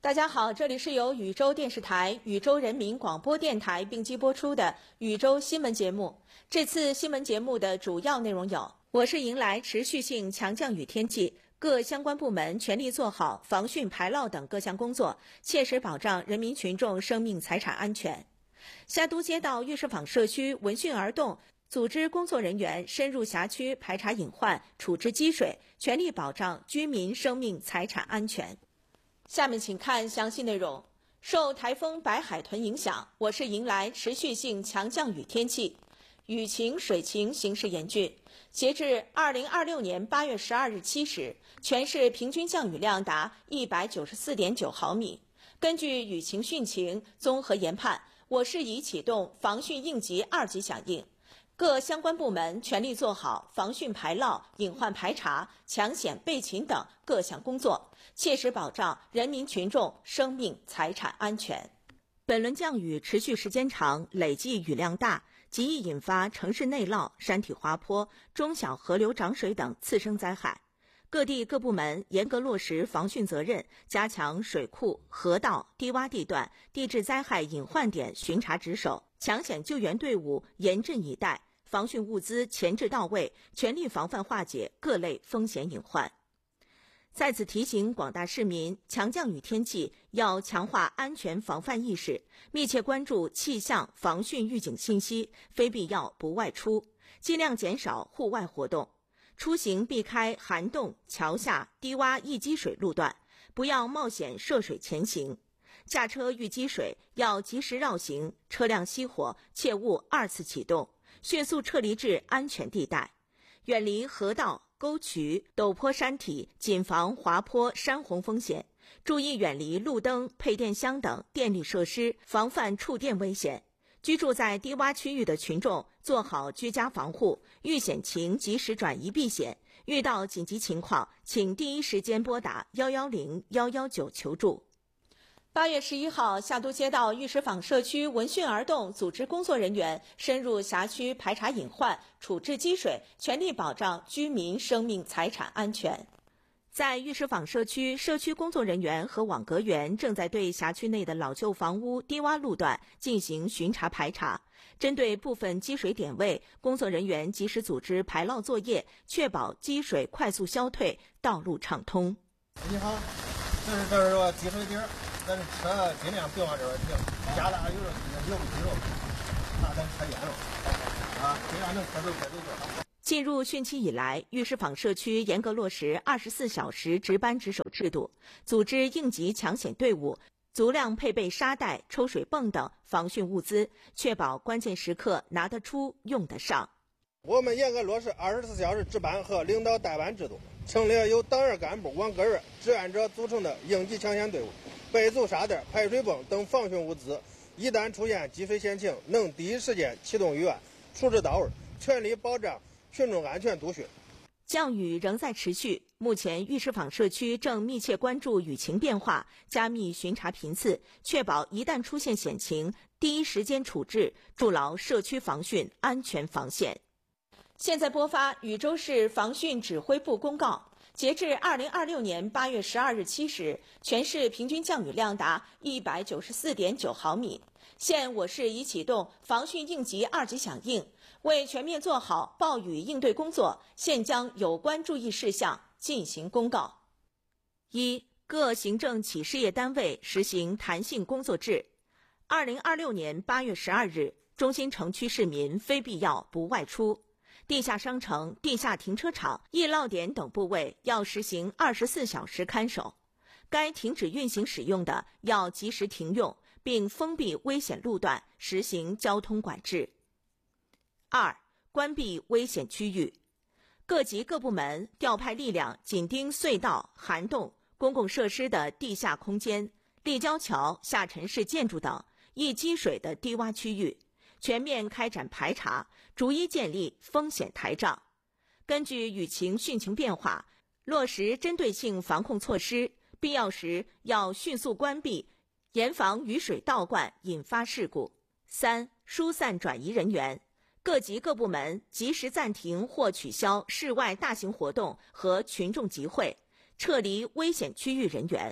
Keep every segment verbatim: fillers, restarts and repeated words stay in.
大家好，这里是由禹州电视台、禹州人民广播电台并机播出的禹州新闻节目。这次新闻节目的主要内容有：我市迎来持续性强降雨天气，各相关部门全力做好防汛排涝等各项工作，切实保障人民群众生命财产安全。夏都街道玉石坊社区闻讯而动，组织工作人员深入辖区排查隐患、处置积水，全力保障居民生命财产安全。下面请看详细内容。受台风白海豚影响，我市迎来持续性强降雨天气，雨情、水情形势严峻。截至二零二六年八月十二日七时，全市平均降雨量达一百九十四点九毫米。根据雨情汛情综合研判，我市已启动防汛应急二级响应。各相关部门全力做好防汛排涝、隐患排查、抢险备勤等各项工作，切实保障人民群众生命财产安全。本轮降雨持续时间长，累计雨量大，极易引发城市内涝、山体滑坡、中小河流涨水等次生灾害。各地各部门严格落实防汛责任，加强水库、河道、低洼地段、地质灾害隐患点巡查值守，抢险救援队伍严阵以待，防汛物资前置到位，全力防范化解各类风险隐患。在此提醒广大市民，强降雨天气要强化安全防范意识，密切关注气象防汛预警信息，非必要不外出，尽量减少户外活动。出行避开涵洞、桥下、低洼易积水路段，不要冒险涉水前行。驾车遇积水要及时绕行，车辆熄火切勿二次启动，迅速撤离至安全地带。远离河道、沟渠、陡坡山体，谨防滑坡、山洪风险。注意远离路灯、配电箱等电力设施，防范触电危险。居住在低洼区域的群众做好居家防护，遇险情及时转移避险，遇到紧急情况请第一时间拨打一一零、一一九求助。八月十一号，夏都街道玉石坊社区闻讯而动，组织工作人员深入辖区排查隐患、处置积水，全力保障居民生命财产安全。在玉石坊社区，社区工作人员和网格员正在对辖区内的老旧房屋、低洼路段进行巡查排查。针对部分积水点位，工作人员及时组织排涝作业，确保积水快速消退，道路畅通。 你好，这是这是说积水点，咱这车尽量别往这边停，加大有时留不起了，那咱车淹了啊，尽量能快走快走就好。 进入汛期以来，玉石坊社区严格落实二十四小时值班值守制度，组织应急抢险队伍，足量配备沙袋、抽水泵等防汛物资，确保关键时刻拿得出、用得上。 我们严格落实二十四小时值班和领导带班制度，成立了由党员干部、网格员、志愿者组成的应急抢险队伍，备足沙袋、排水泵等防汛物资，一旦出现积水险情，能第一时间启动预案，处置到位，全力保障群众安全度汛。 降雨仍在持续，目前玉石坊社区正密切关注雨情变化，加密巡查频次，确保一旦出现险情，第一时间处置，筑牢社区防汛安全防线。现在播发禹州市防汛指挥部公告，截至二零二六年八月十二日七时，全市平均降雨量达一百九十四点九毫米。现我市已启动防汛应急二级响应，为全面做好暴雨应对工作，现将有关注意事项进行公告。一、各行政企事业单位实行弹性工作制。二零二六年八月十二日，中心城区市民非必要不外出。地下商城、地下停车场、易涝点等部位要实行二十四小时看守，该停止运行使用的要及时停用，并封闭危险路段，实行交通管制。二、关闭危险区域。各级各部门调派力量紧盯隧道、涵洞、公共设施的地下空间、立交桥、下沉式建筑等易积水的低洼区域，全面开展排查，逐一建立风险台账。根据雨情汛情变化，落实针对性防控措施，必要时要迅速关闭，严防雨水倒灌引发事故。三、疏散转移人员。各级各部门及时暂停或取消室外大型活动和群众集会，撤离危险区域人员，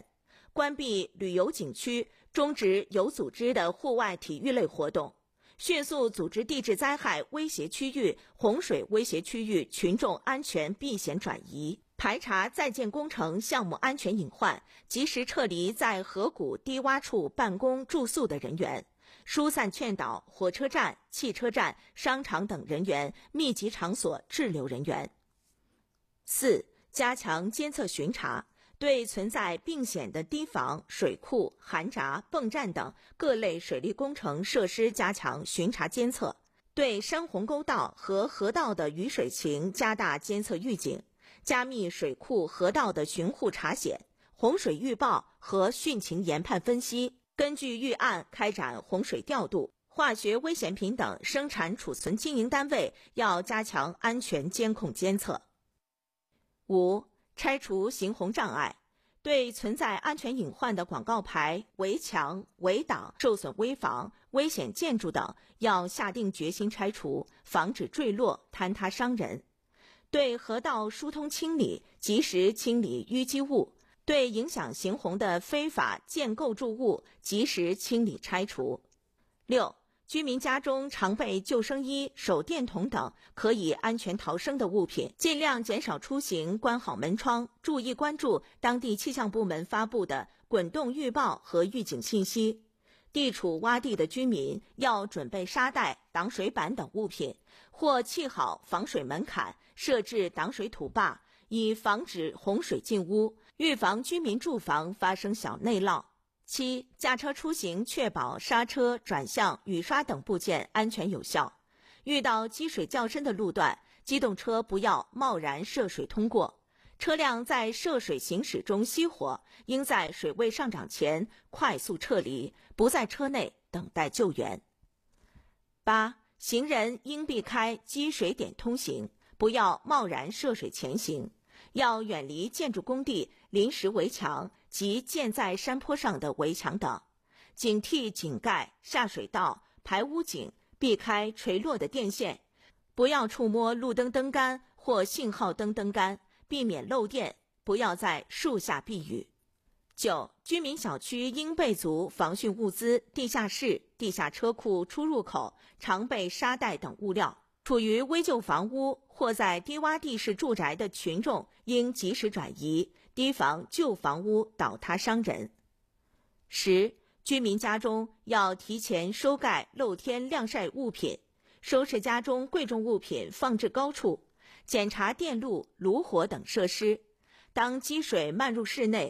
关闭旅游景区，终止有组织的户外体育类活动，迅速组织地质灾害威胁区域、洪水威胁区域群众安全避险转移，排查在建工程项目安全隐患，及时撤离在河谷低洼处办公住宿的人员，疏散劝导火车站、汽车站、商场等人员、密集场所滞留人员。四、加强监测巡查，对存在病险的堤防、水库、涵闸、泵站等各类水利工程设施加强巡查监测，对山洪沟道和河道的雨水情加大监测预警，加密水库、河道的巡护查险，洪水预报和汛情研判分析，根据预案开展洪水调度。化学危险品等生产储存经营单位要加强安全监控监测。五、拆除行洪障碍，对存在安全隐患的广告牌、围墙、围挡、受损危房、危险建筑等，要下定决心拆除，防止坠落、坍塌伤人。对河道疏通清理，及时清理淤积物；对影响行洪的非法建构筑物，及时清理拆除。六、居民家中常备救生衣、手电筒等可以安全逃生的物品，尽量减少出行，关好门窗，注意关注当地气象部门发布的滚动预报和预警信息。地处洼地的居民要准备沙袋、挡水板等物品，或砌好防水门槛，设置挡水土坝，以防止洪水进屋，预防居民住房发生小内涝。七、驾车出行确保刹车、转向、雨刷等部件安全有效。遇到积水较深的路段，机动车不要贸然涉水通过。车辆在涉水行驶中熄火，应在水位上涨前快速撤离，不在车内等待救援。八、行人应避开积水点通行，不要贸然涉水前行。要远离建筑工地、临时围墙及建在山坡上的围墙等，警惕井盖、下水道、排污井，避开垂落的电线，不要触摸路灯灯杆或信号灯灯杆，避免漏电，不要在树下避雨。九、居民小区应备足防汛物资、地下室、地下车库出入口常备沙袋等物料。处于危旧房屋或在低洼地势住宅的群众应及时转移，提防旧房屋倒塌伤人。十、居民家中要提前收盖露天晾晒物品，收拾家中贵重物品放置高处，检查电路、炉火等设施。当积水漫入室内